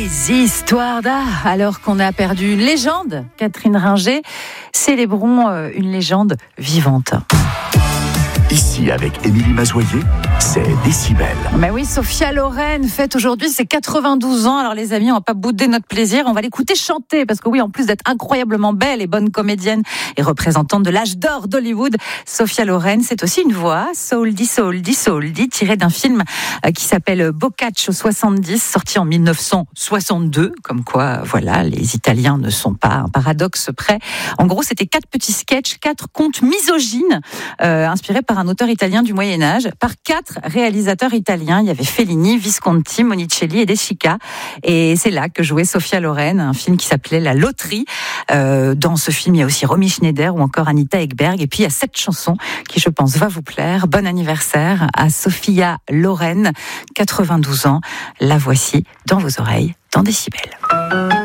Les histoires d'art. Alors qu'on a perdu une légende, Catherine Ringer, célébrons une légende vivante. Ici, avec Émilie Mazoyer, c'est Décibel. Mais oui, Sophia Loren fête aujourd'hui ses 92 ans. Alors les amis, on va pas bouder notre plaisir, on va l'écouter chanter. Parce que oui, en plus d'être incroyablement belle et bonne comédienne et représentante de l'âge d'or d'Hollywood, Sophia Loren, c'est aussi une voix, Souldy, tirée d'un film qui s'appelle Boccaccio 70, sorti en 1962. Comme quoi, voilà, les Italiens ne sont pas un paradoxe près. En gros, c'était 4 petits sketchs, 4 contes misogynes, inspirés par un auteur italien du Moyen-Âge, par 4 réalisateurs italiens. Il y avait Fellini, Visconti, Monicelli et De Sica. Et c'est là que jouait Sophia Loren, un film qui s'appelait La Loterie. Dans ce film, il y a aussi Romy Schneider ou encore Anita Ekberg. Et puis, il y a cette chanson qui, je pense, va vous plaire. Bon anniversaire à Sophia Loren, 92 ans. La voici dans vos oreilles, dans Décibel.